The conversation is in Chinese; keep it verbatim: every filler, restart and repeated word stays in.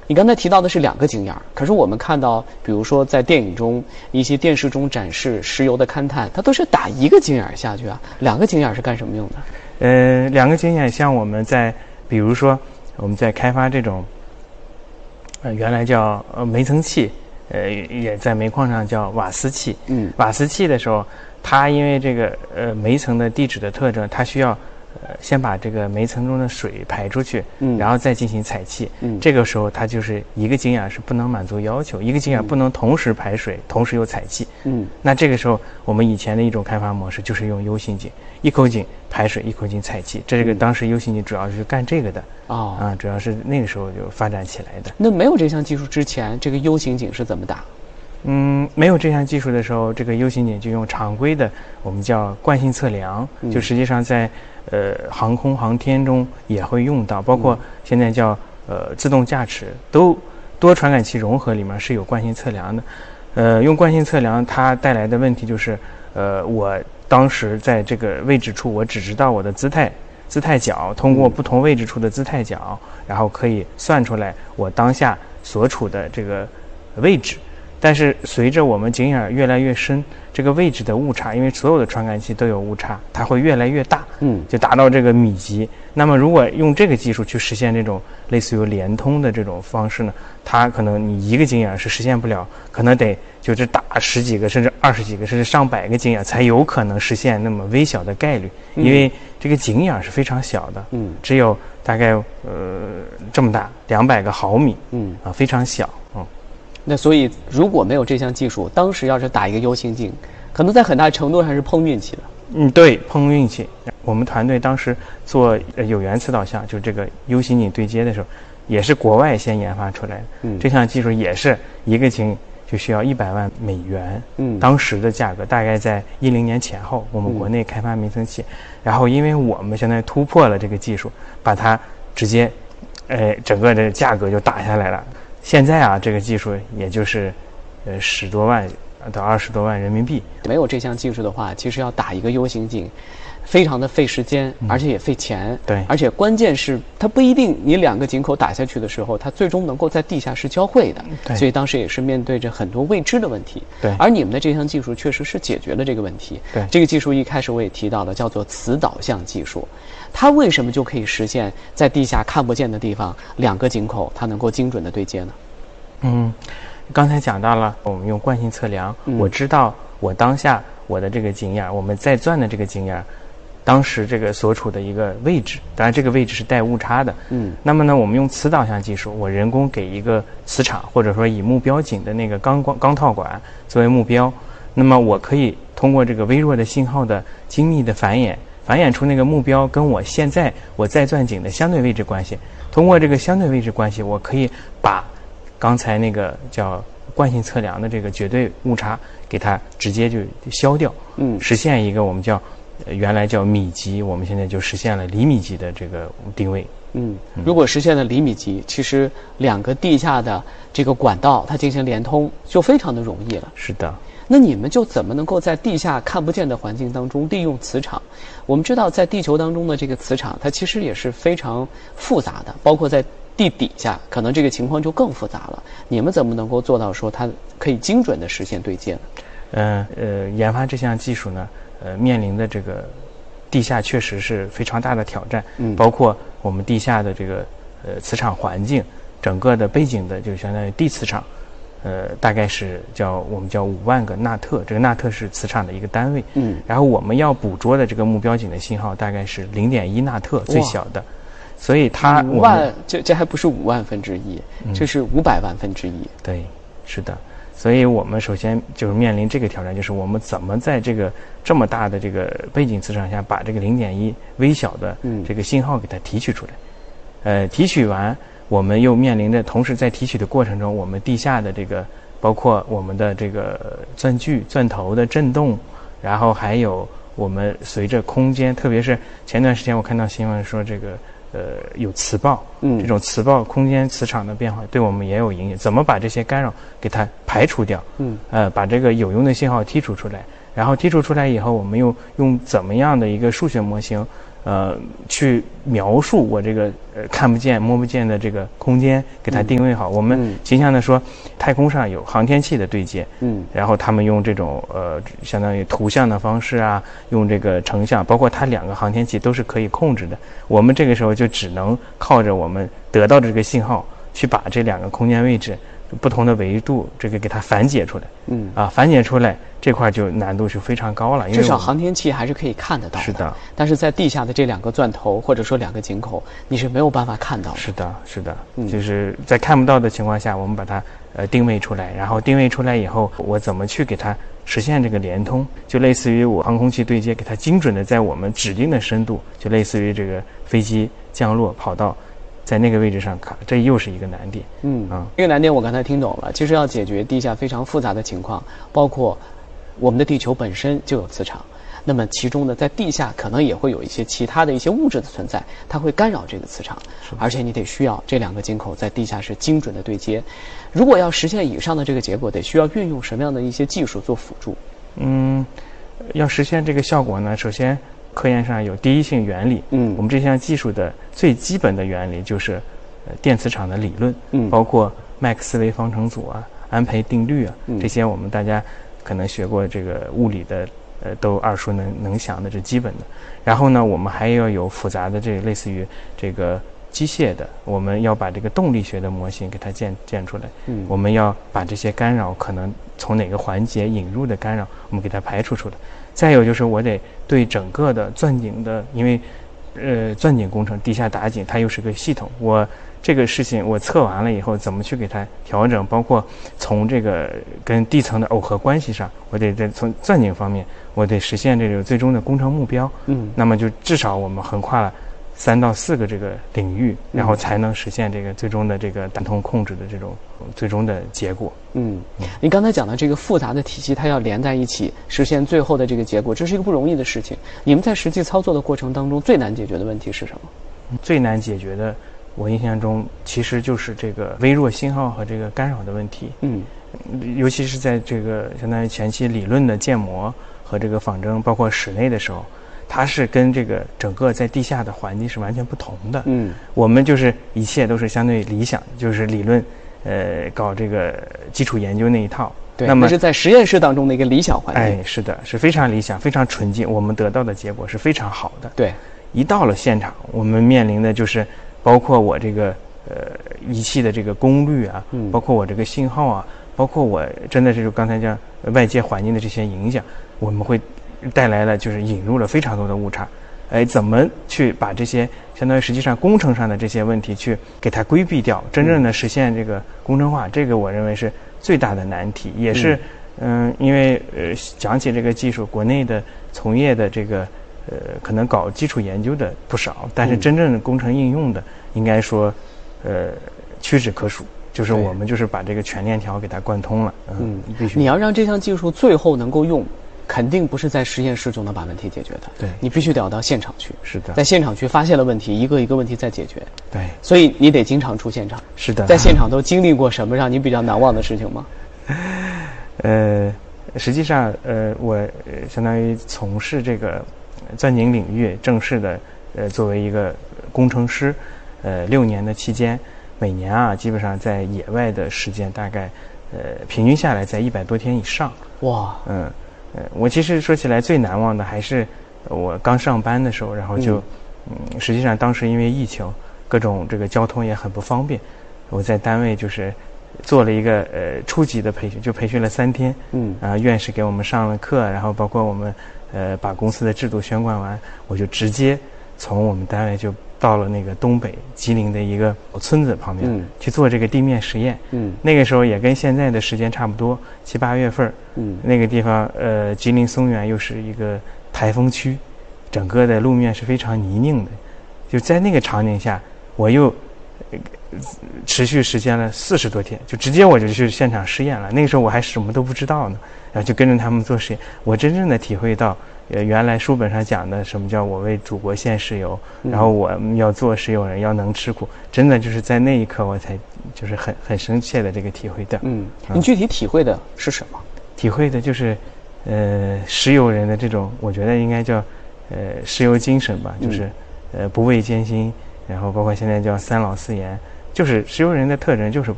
你刚才提到的是两个井眼，可是我们看到，比如说在电影中、一些电视中展示石油的勘探，它都是打一个井眼下去啊，两个井眼是干什么用的？ 呃，两个井眼像我们在，比如说我们在开发这种，呃，原来叫呃煤层气，呃，也在煤矿上叫瓦斯气。嗯，瓦斯气的时候，它因为这个呃煤层的地质的特征，它需要。呃，先把这个煤层中的水排出去，嗯，然后再进行采气，嗯，这个时候它就是一个井眼是不能满足要求，一个井眼不能同时排水，嗯、同时又采气，嗯，那这个时候我们以前的一种开发模式就是用 U 型井，一口井排水，一口井采气，这个当时 U 型井主要是干这个的，哦，啊，主要是那个时候就发展起来的。 那没有这项技术之前，这个 U 型井是怎么打？ 嗯，没有这项技术的时候，这个 U 型井就用常规的，我们叫惯性测量，嗯、就实际上在呃航空航天中也会用到，包括现在叫呃自动驾驶，都多传感器融合里面是有惯性测量的。呃，用惯性测量它带来的问题就是，呃，我当时在这个位置处，我只知道我的姿态姿态角，通过不同位置处的姿态角，然后可以算出来我当下所处的这个位置。但是随着我们井眼越来越深，这个位置的误差，因为所有的传感器都有误差，它会越来越大，嗯，就达到这个米级。那么如果用这个技术去实现这种类似于联通的这种方式呢，它可能你一个井眼是实现不了，可能得就是打十几个甚至二十几个甚至上百个井眼才有可能实现那么微小的概率，因为这个井眼是非常小的，嗯，只有大概呃这么大，两百个毫米，嗯啊，非常小，嗯。 那所以如果没有这项技术，当时要是打一个 U 型井，可能在很大程度上是碰运气的。 嗯，对，碰运气。我们团队当时做有源磁导向，就这个 U 型井对接的时候，也是国外先研发出来的。嗯，这项技术也是一个井就需要一百万美元。嗯，当时的价格大概在一零年前后，我们国内开发煤层气，嗯、然后因为我们现在突破了这个技术，把它直接，呃，整个的价格就打下来了。现在啊，这个技术也就是，呃，十多万到二十多万人民币。 没有这项技术的话，其实要打一个 U 型井，非常的费时间，而且也费钱。 嗯、对， 而且关键是它不一定你两个井口打下去的时候，它最终能够在地下室交汇的。 对， 所以当时也是面对着很多未知的问题。 对， 而你们的这项技术确实是解决了这个问题。 对， 这个技术一开始我也提到了，叫做磁导向技术。它为什么就可以实现在地下看不见的地方两个井口它能够精准的对接呢？ 嗯，刚才讲到了，我们用惯性测量，嗯、我知道我当下我的这个井眼，我们在钻的这个井眼，当时这个所处的一个位置，当然这个位置是带误差的。嗯，那么呢，我们用磁导向技术，我人工给一个磁场，或者说以目标井的那个钢光钢套管作为目标，那么我可以通过这个微弱的信号的精密的繁衍。繁衍出那个目标跟我现在我在钻井的相对位置关系，通过这个相对位置关系，我可以把刚才那个叫惯性测量的这个绝对误差给它直接就消掉，嗯，实现一个我们叫、呃、原来叫米级，我们现在就实现了厘米级的这个定位。 嗯，如果实现了厘米级，其实两个地下的这个管道它进行连通就非常的容易了。 是的。 那你们就怎么能够在地下看不见的环境当中利用磁场？我们知道在地球当中的这个磁场它其实也是非常复杂的，包括在地底下可能这个情况就更复杂了。你们怎么能够做到说它可以精准的实现对接呢？ 嗯 呃, 呃研发这项技术呢，呃面临的这个地下确实是非常大的挑战，嗯，包括我们地下的这个呃磁场环境，整个的背景的就相当于地磁场。呃，大概是叫我们叫五万个纳特，这个纳特是磁场的一个单位。嗯，然后我们要捕捉的这个目标井的信号大概是零点一纳特，最小的，所以它五万，这这还不是五万分之一，嗯、这是五百万分之一。 对，是的。所以我们首先就是面临这个挑战，就是我们怎么在这个这么大的这个背景磁场下，把这个零点一微小的这个信号给它提取出来。呃，提取完。我们又面临着同时在提取的过程中，我们地下的这个包括我们的这个钻具钻头的震动，然后还有我们随着空间，特别是前段时间我看到新闻说这个呃有磁暴，嗯，这种磁暴空间磁场的变化对我们也有影响，怎么把这些干扰给它排除掉，嗯，呃把这个有用的信号剔除出来，然后剔除出来以后，我们又用怎么样的一个数学模型呃，去描述我这个呃看不见摸不见的这个空间，给它定位好。嗯、我们形象的说，太空上有航天器的对接，嗯，然后他们用这种呃相当于图像的方式啊，用这个成像，包括它两个航天器都是可以控制的。我们这个时候就只能靠着我们得到这个信号，去把这两个空间位置不同的维度这个给它反解出来，嗯啊，反解出来这块就难度就非常高了。因为至少航天器还是可以看得到的， 是的。 但是在地下的这两个钻头或者说两个井口，你是没有办法看到的。 是的，是的，嗯、就是在看不到的情况下，我们把它呃定位出来，然后定位出来以后，我怎么去给它实现这个连通？就类似于我航空器对接，给它精准的在我们指定的深度，就类似于这个飞机降落跑道。在那个位置上卡，这又是一个难点。 嗯啊，这个难点我刚才听懂了。其实要解决地下非常复杂的情况，包括我们的地球本身就有磁场，那么其中呢，在地下可能也会有一些其他的一些物质的存在，它会干扰这个磁场，而且你得需要这两个井口在地下是精准的对接。如果要实现以上的这个结果，得需要运用什么样的一些技术做辅助？ 嗯，要实现这个效果呢，首先。科研上有第一性原理，嗯，我们这项技术的最基本的原理就是，呃，电磁场的理论，嗯，包括麦克斯韦方程组啊、安培定律啊，嗯、这些我们大家可能学过这个物理的，呃，都耳熟能能详的，这基本的。然后呢，我们还要有复杂的这类似于这个机械的，我们要把这个动力学的模型给它建建出来，嗯，我们要把这些干扰可能从哪个环节引入的干扰，我们给它排除出来。再有就是我得对整个的钻井的，因为呃钻井工程地下打井它又是个系统，我这个事情我测完了以后怎么去给它调整，包括从这个跟地层的耦合关系上，我得在从钻井方面我得实现这个最终的工程目标，嗯，那么就至少我们横跨了三到四个这个领域，然后才能实现这个最终的这个打通控制的这种最终的结果。 嗯，您刚才讲的这个复杂的体系，它要连在一起，实现最后的这个结果，这是一个不容易的事情。你们在实际操作的过程当中，最难解决的问题是什么？ 最难解决的，我印象中其实就是这个微弱信号和这个干扰的问题。嗯，尤其是在这个相当于前期理论的建模和这个仿真，包括室内的时候。它是跟这个整个在地下的环境是完全不同的。嗯，我们就是一切都是相对理想，就是理论，呃，搞这个基础研究那一套。 对，那么是在实验室当中的一个理想环境。 哎，是的，是非常理想、非常纯净，我们得到的结果是非常好的。 对， 一到了现场，我们面临的就是包括我这个呃仪器的这个功率啊，嗯，包括我这个信号啊，包括我真的是刚才讲外界环境的这些影响，我们会。带来了就是引入了非常多的误差，哎，怎么去把这些相当于实际上工程上的这些问题去给它规避掉，真正的实现这个工程化，这个我认为是最大的难题，也是嗯、呃，因为呃讲起这个技术，国内的从业的这个呃可能搞基础研究的不少，但是真正的工程应用的，应该说呃屈指可数。就是我们就是把这个全链条给它贯通了，嗯，必须。 你要让这项技术最后能够用。肯定不是在实验室就能把问题解决的， 对， 你必须得要到现场去。 是的， 在现场去发现了问题，一个一个问题再解决。 对， 所以你得经常出现场。 是的， 在现场都经历过什么让你比较难忘的事情吗？ 呃，实际上，呃，我呃相当于从事这个钻井领域正式的，呃，作为一个工程师，呃，六年的期间，每年啊，基本上在野外的时间大概，呃，平均下来在一百多天以上。 哇， 嗯。呃，我其实说起来最难忘的还是我刚上班的时候，然后就，嗯，嗯实际上当时因为疫情，各种这个交通也很不方便，我在单位就是做了一个呃初级的培训，就培训了三天，嗯，啊、呃，院士给我们上了课，然后包括我们呃把公司的制度宣贯完，我就直接从我们单位就到了那个东北吉林的一个村子旁边、嗯、去做这个地面实验。嗯，那个时候也跟现在的时间差不多，七八月份。嗯，那个地方呃，吉林松原又是一个台风区，整个的路面是非常泥泞的。就在那个场景下，我又、呃、持续实践了四十多天，就直接我就去现场试验了。那个时候我还什么都不知道呢，然后就跟着他们做实验，我真正的体会到。呃，原来书本上讲的什么叫我为祖国献石油，嗯、然后我要做石油人要能吃苦，真的就是在那一刻我才就是很很深切的这个体会的。 嗯，你具体体会的是什么？ 体会的就是，呃，石油人的这种，我觉得应该叫， 呃石油精神吧，就是、嗯、呃不畏艰辛，然后包括现在叫三老四严，就是石油人的特征就是